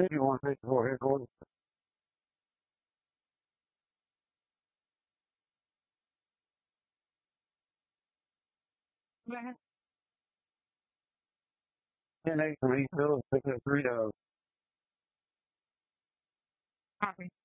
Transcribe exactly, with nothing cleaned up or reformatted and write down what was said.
If you want to go ahead, go ahead. ten eight refills, six oh three. Uh, Copy.